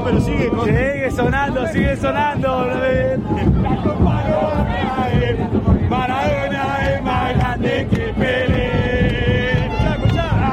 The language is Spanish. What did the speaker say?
pero sigue con... Sigue sonando, sigue sonando. La copa no trae